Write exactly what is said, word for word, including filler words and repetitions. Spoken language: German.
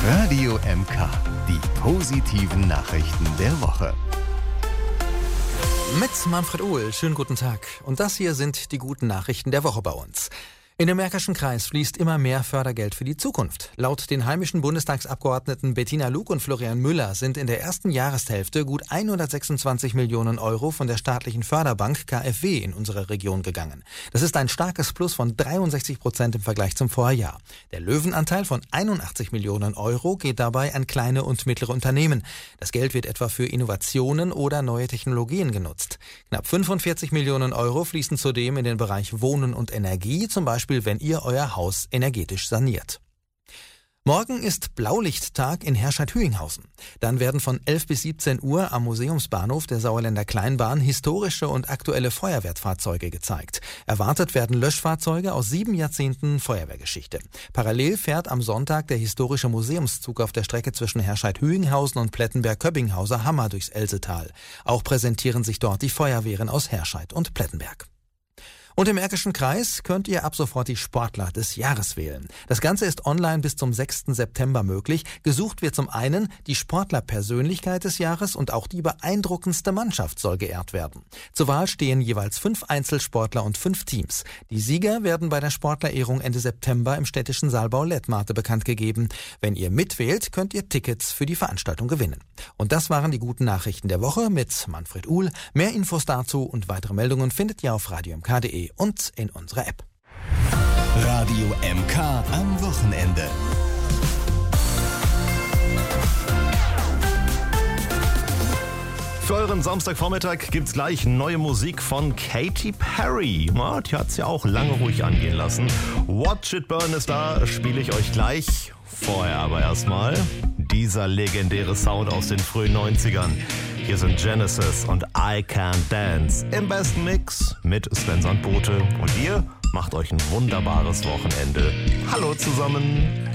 Radio M K, die positiven Nachrichten der Woche. Mit Manfred Ohl, schönen guten Tag. Und das hier sind die guten Nachrichten der Woche bei uns. In den Märkischen Kreis fließt immer mehr Fördergeld für die Zukunft. Laut den heimischen Bundestagsabgeordneten Bettina Luke und Florian Müller sind in der ersten Jahreshälfte gut hundertsechsundzwanzig Millionen Euro von der staatlichen Förderbank K f W in unsere Region gegangen. Das ist ein starkes Plus von dreiundsechzig Prozent im Vergleich zum Vorjahr. Der Löwenanteil von einundachtzig Millionen Euro geht dabei an kleine und mittlere Unternehmen. Das Geld wird etwa für Innovationen oder neue Technologien genutzt. Knapp fünfundvierzig Millionen Euro fließen zudem in den Bereich Wohnen und Energie, zum Beispiel wenn ihr euer Haus energetisch saniert. Morgen ist Blaulichttag in Herscheid-Hüinghausen. Dann werden von elf bis siebzehn Uhr am Museumsbahnhof der Sauerländer Kleinbahn historische und aktuelle Feuerwehrfahrzeuge gezeigt. Erwartet werden Löschfahrzeuge aus sieben Jahrzehnten Feuerwehrgeschichte. Parallel fährt am Sonntag der historische Museumszug auf der Strecke zwischen Herscheid-Hüinghausen und Plettenberg-Köbbinghauser-Hammer durchs Elsetal. Auch präsentieren sich dort die Feuerwehren aus Herscheid und Plettenberg. Und im Märkischen Kreis könnt ihr ab sofort die Sportler des Jahres wählen. Das Ganze ist online bis zum sechsten September möglich. Gesucht wird zum einen die Sportlerpersönlichkeit des Jahres und auch die beeindruckendste Mannschaft soll geehrt werden. Zur Wahl stehen jeweils fünf Einzelsportler und fünf Teams. Die Sieger werden bei der Sportlerehrung Ende September im städtischen Saalbau Lettmate bekannt gegeben. Wenn ihr mitwählt, könnt ihr Tickets für die Veranstaltung gewinnen. Und das waren die guten Nachrichten der Woche mit Manfred Uhl. Mehr Infos dazu und weitere Meldungen findet ihr auf radio m k punkt d e und in unserer App. Radio M K am Wochenende. Für euren Samstagvormittag gibt's gleich neue Musik von Katy Perry. Ja, die hat's ja auch lange ruhig angehen lassen. Watch It Burn ist da, spiele ich euch gleich. Vorher aber erstmal dieser legendäre Sound aus den frühen neunzigern. Hier sind Genesis und I Can't Dance im besten Mix mit Sven Sandbote. Und ihr macht euch ein wunderbares Wochenende. Hallo zusammen!